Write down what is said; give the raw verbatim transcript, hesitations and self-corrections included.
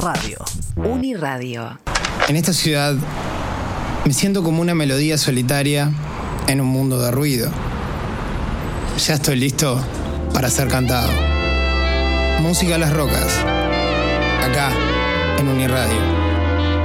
Radio. Uniradio. En esta ciudad me siento como una melodía solitaria en un mundo de ruido. Ya estoy listo para ser cantado. Música a las rocas. Acá, en Uniradio.